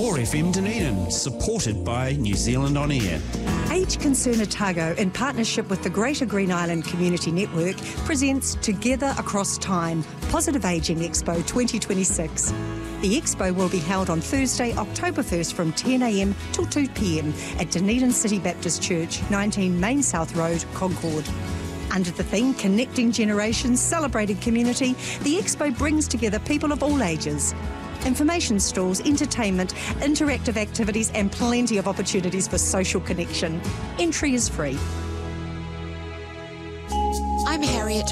OAR FM Dunedin, supported by New Zealand On Air. Age Concern Otago, in partnership with the Greater Green Island Community Network, presents Together Across Time, Positive Ageing Expo 2026. The expo will be held on Thursday, October 1st from 10am till 2pm at Dunedin City Baptist Church, 19 Main South Road, Concord. Under the theme Connecting Generations, Celebrating Community, the expo brings together people of all ages. Information stalls, entertainment, interactive activities and plenty of opportunities for social connection. Entry is free.